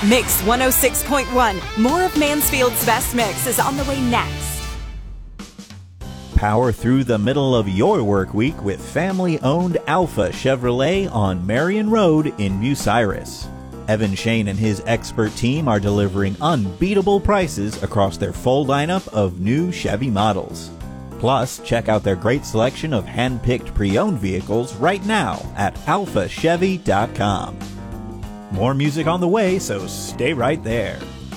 Mix 106.1. More of Mansfield's best mix is on the way next. Power through the middle of your work week with family-owned Alpha Chevrolet on Marion Road in Bucyrus. Evan Shane and his expert team are delivering unbeatable prices across their full lineup of new Chevy models. Plus, check out their great selection of hand-picked pre-owned vehicles right now at alphachevy.com. More music on the way, so stay right there.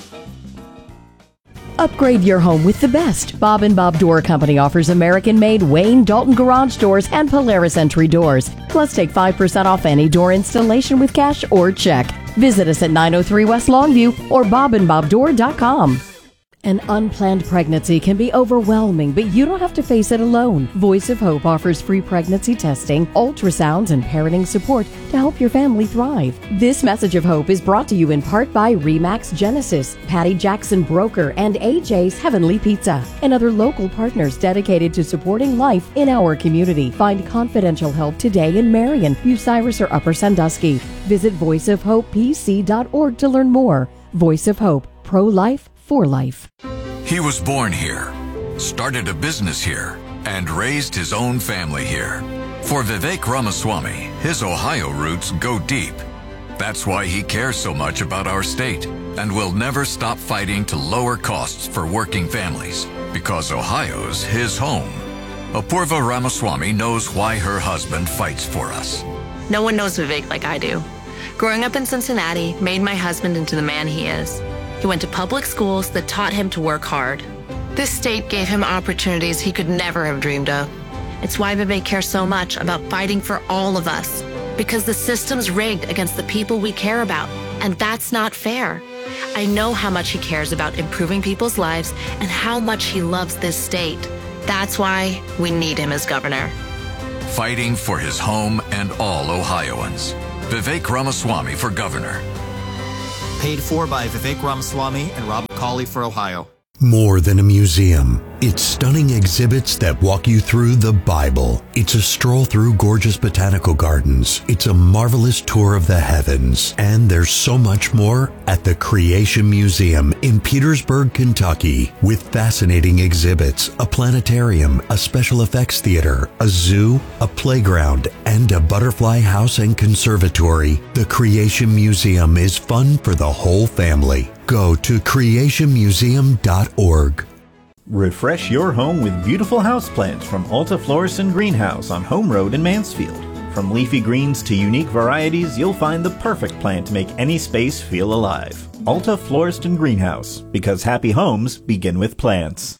Upgrade your home with the best. Bob & Bob Door Company offers American-made Wayne Dalton garage doors and Polaris entry doors. Plus, take 5% off any door installation with cash or check. Visit us at 903 West Longview or bobandbobdoor.com. An unplanned pregnancy can be overwhelming, but you don't have to face it alone. Voice of Hope offers free pregnancy testing, ultrasounds, and parenting support to help your family thrive. This message of hope is brought to you in part by Remax Genesis, Patty Jackson Broker, and AJ's Heavenly Pizza, and other local partners dedicated to supporting life in our community. Find confidential help today in Marion, Bucyrus, or Upper Sandusky. Visit voiceofhopepc.org to learn more. Voice of Hope, pro-life, for life. He was born here, started a business here, and raised his own family here. For Vivek Ramaswamy, his Ohio roots go deep. That's why he cares so much about our state and will never stop fighting to lower costs for working families, because Ohio's his home. Apurva Ramaswamy knows why her husband fights for us. No one knows Vivek like I do. Growing up in Cincinnati made my husband into the man he is. He went to public schools that taught him to work hard. This state gave him opportunities he could never have dreamed of. It's why Vivek cares so much about fighting for all of us, because the system's rigged against the people we care about, and that's not fair. I know how much he cares about improving people's lives and how much he loves this state. That's why we need him as governor. Fighting for his home and all Ohioans. Vivek Ramaswamy for governor. Paid for by Vivek Ramaswamy and Rob McCauley for Ohio. More than a museum, it's stunning exhibits that walk you through the Bible. It's a stroll through gorgeous botanical gardens. It's a marvelous tour of the heavens. And there's so much more at the Creation Museum in Petersburg, Kentucky, with fascinating exhibits, a planetarium, a special effects theater, a zoo, a playground, and a butterfly house and conservatory. The Creation Museum is fun for the whole family. Go to creationmuseum.org. Refresh your home with beautiful houseplants from Alta Florist and Greenhouse on Home Road in Mansfield. From leafy greens to unique varieties, you'll find the perfect plant to make any space feel alive. Alta Florist and Greenhouse, because happy homes begin with plants.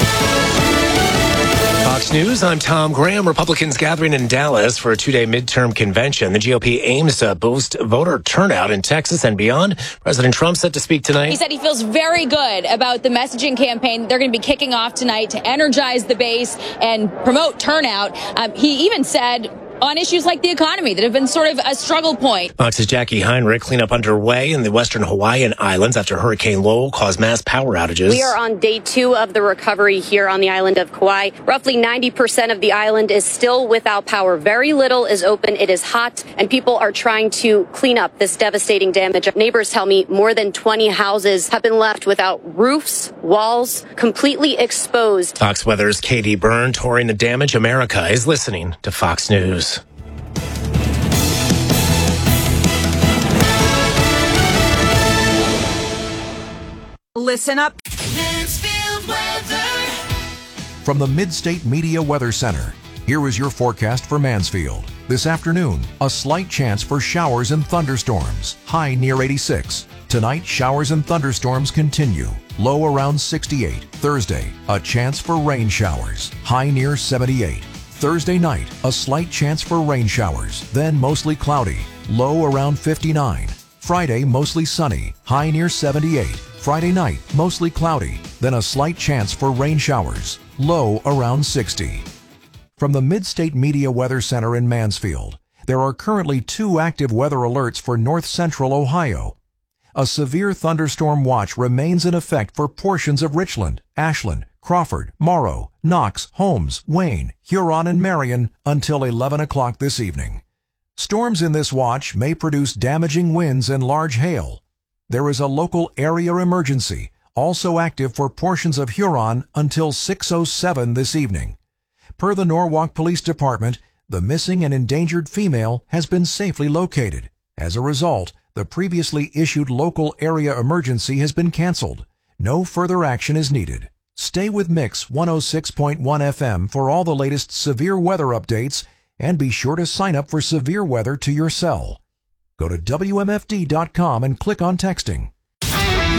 Fox News, I'm Tom Graham. Republicans gathering in Dallas for a two-day midterm convention. The GOP aims to boost voter turnout in Texas and beyond. President Trump set to speak tonight. He said he feels very good about the messaging campaign they're going to be kicking off tonight to energize the base and promote turnout. He even said on issues like the economy that have been sort of a struggle point. Fox's Jackie Heinrich. Cleanup underway in the western Hawaiian Islands after Hurricane Lowell caused mass power outages. We are on day 2 of the recovery here on the island of Kauai. Roughly 90% of the island is still without power. Very little is open. It is hot, and people are trying to clean up this devastating damage. Neighbors tell me more than 20 houses have been left without roofs, walls, completely exposed. Fox Weather's Katie Byrne touring the damage. America is listening to Fox News. Listen up. Mansfield weather. From the Mid-State Media Weather Center, here is your forecast for Mansfield. This afternoon, a slight chance for showers and thunderstorms, high near 86. Tonight, showers and thunderstorms continue, low around 68. Thursday, a chance for rain showers, high near 78. Thursday night, a slight chance for rain showers, then mostly cloudy, low around 59. Friday, mostly sunny, high near 78. Friday night, mostly cloudy, then a slight chance for rain showers, low around 60. From the Mid-State Media Weather Center in Mansfield, there are currently 2 active weather alerts for north central Ohio. A severe thunderstorm watch remains in effect for portions of Richland, Ashland, Crawford, Morrow, Knox, Holmes, Wayne, Huron, and Marion until 11 o'clock this evening. Storms in this watch may produce damaging winds and large hail. There is a local area emergency, also active for portions of Huron until 6:07 this evening. Per the Norwalk Police Department, the missing and endangered female has been safely located. As a result, the previously issued local area emergency has been canceled. No further action is needed. Stay with Mix 106.1 FM for all the latest severe weather updates, and be sure to sign up for severe weather to your cell. Go to WMFD.com and click on texting.